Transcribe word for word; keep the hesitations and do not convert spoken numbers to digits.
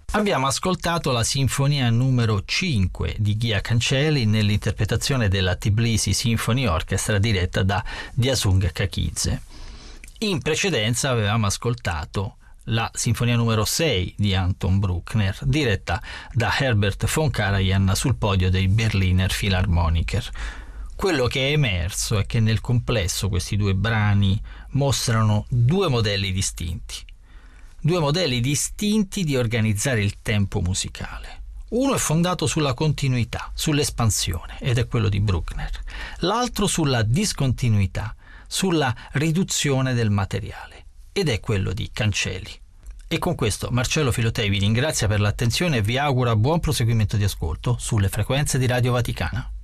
Abbiamo ascoltato la sinfonia numero cinque di Ghia Cancelli nell'interpretazione della Tbilisi Symphony Orchestra diretta da Diasung Kakidze. In precedenza avevamo ascoltato la sinfonia numero sei di Anton Bruckner diretta da Herbert von Karajan sul podio dei Berliner Philharmoniker. Quello che è emerso è che nel complesso questi due brani mostrano due modelli distinti. Due modelli distinti di organizzare il tempo musicale. Uno è fondato sulla continuità, sull'espansione, ed è quello di Bruckner. L'altro sulla discontinuità, sulla riduzione del materiale, ed è quello di Cancelli. E con questo Marcello Filotei vi ringrazia per l'attenzione e vi augura buon proseguimento di ascolto sulle frequenze di Radio Vaticana.